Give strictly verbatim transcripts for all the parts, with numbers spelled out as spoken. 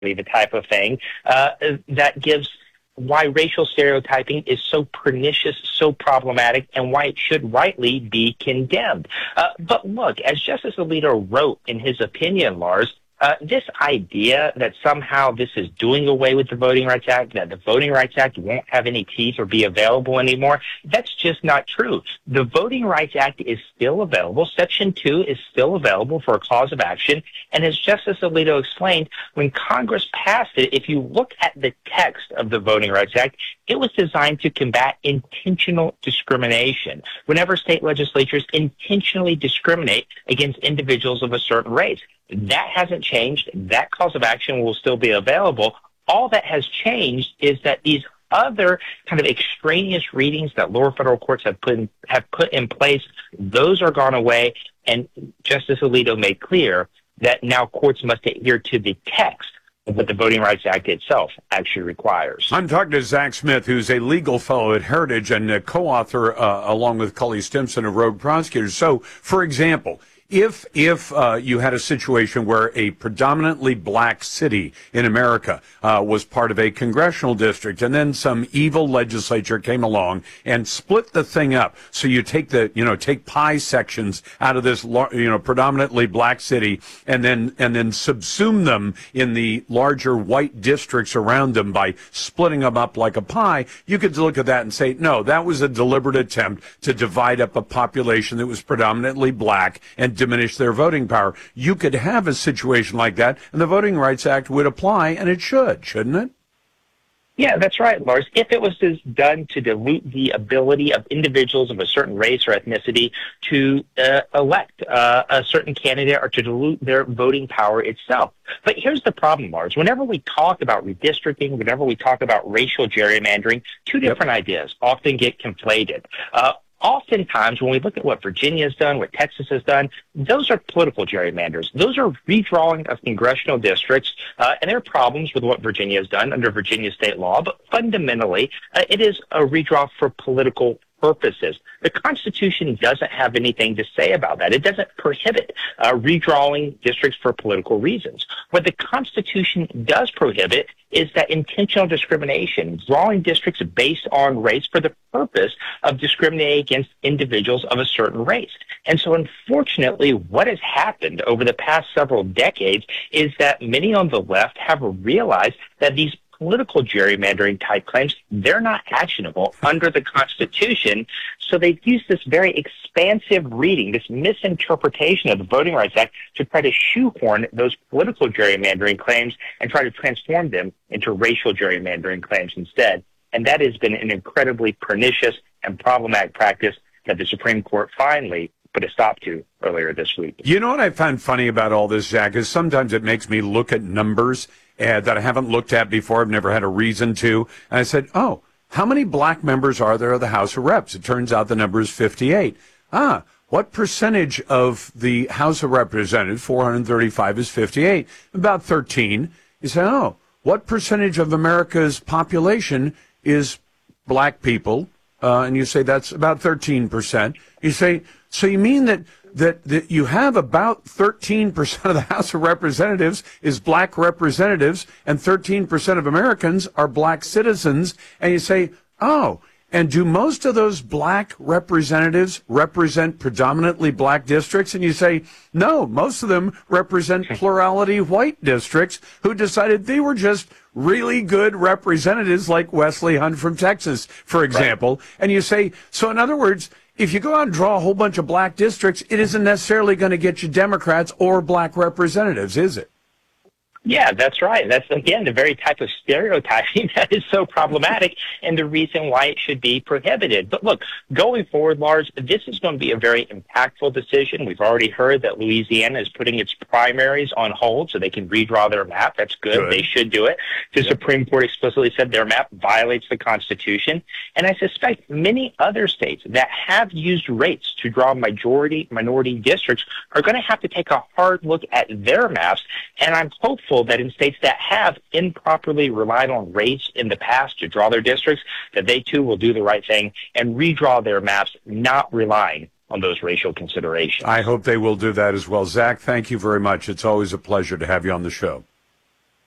the type of thing uh, that gives why racial stereotyping is so pernicious, so problematic, and why it should rightly be condemned. Uh, but look, as Justice Alito wrote in his opinion, Lars, Uh, this idea that somehow this is doing away with the Voting Rights Act, that the Voting Rights Act won't have any teeth or be available anymore, that's just not true. The Voting Rights Act is still available. Section two is still available for a cause of action. And as Justice Alito explained, when Congress passed it, if you look at the text of the Voting Rights Act, it was designed to combat intentional discrimination. Whenever state legislatures intentionally discriminate against individuals of a certain race, that hasn't changed. That cause of action will still be available. All that has changed is that these other kind of extraneous readings that lower federal courts have put in, have put in place, those are gone away. And Justice Alito made clear that now courts must adhere to the text of what the Voting Rights Act itself actually requires. I'm talking to Zach Smith, who's a legal fellow at Heritage and a co-author, uh, along with Cully Stimson of Rogue Prosecutors. So, for example, If if uh, you had a situation where a predominantly black city in America uh, was part of a congressional district, and then some evil legislature came along and split the thing up, so you take the you know take pie sections out of this you know predominantly black city, and then and then subsume them in the larger white districts around them by splitting them up like a pie, you could look at that and say, no, that was a deliberate attempt to divide up a population that was predominantly black and diminish their voting power. You could have a situation like that, and the Voting Rights Act would apply, and it should, shouldn't it? Yeah, that's right, Lars. If it was done to dilute the ability of individuals of a certain race or ethnicity to uh, elect uh, a certain candidate or to dilute their voting power itself. But here's the problem, Lars. Whenever we talk about redistricting, whenever we talk about racial gerrymandering, two different yep. ideas often get conflated. Uh, Oftentimes, when we look at what Virginia has done, what Texas has done, those are political gerrymanders. Those are redrawing of congressional districts, uh, and there are problems with what Virginia has done under Virginia state law, but fundamentally, uh, it is a redraw for political purposes. The Constitution doesn't have anything to say about that. It doesn't prohibit uh, redrawing districts for political reasons. What the Constitution does prohibit is that intentional discrimination, drawing districts based on race for the purpose of discriminating against individuals of a certain race. And so unfortunately, what has happened over the past several decades is that many on the left have realized that these political gerrymandering type claims, they're not actionable under the Constitution. So they've used this very expansive reading, this misinterpretation of the Voting Rights Act to try to shoehorn those political gerrymandering claims and try to transform them into racial gerrymandering claims instead. And that has been an incredibly pernicious and problematic practice that the Supreme Court finally put a stop to earlier this week. You know what I find funny about all this, Jack, is sometimes it makes me look at numbers uh, that I haven't looked at before. I've never had a reason to. And I said, oh, how many black members are there of the House of Reps? It turns out the number is fifty-eight. Ah, what percentage of the House of Representatives, four hundred thirty-five, is fifty-eight? About thirteen. You say, oh, what percentage of America's population is black people? Uh, and you say that's about thirteen percent. You say, so you mean that, that, that you have about thirteen percent of the House of Representatives is black representatives and thirteen percent of Americans are black citizens. And you say, oh, and do most of those black representatives represent predominantly black districts? And you say, no, most of them represent plurality white districts who decided they were just really good representatives like Wesley Hunt from Texas, for example. Right. And you say, so in other words, if you go out and draw a whole bunch of black districts, it isn't necessarily going to get you Democrats or black representatives, is it? Yeah, that's right. That's, again, the very type of stereotyping that is so problematic and the reason why it should be prohibited. But look, going forward, Lars, this is going to be a very impactful decision. We've already heard that Louisiana is putting its primaries on hold so they can redraw their map. That's good. good. They should do it. The yep. Supreme Court explicitly said their map violates the Constitution. And I suspect many other states that have used race to draw majority minority districts are going to have to take a hard look at their maps. And I'm hopeful that in states that have improperly relied on race in the past to draw their districts, that they too will do the right thing and redraw their maps, not relying on those racial considerations. I hope they will do that as well. Zach, thank you very much. It's always a pleasure to have you on the show.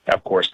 Of course.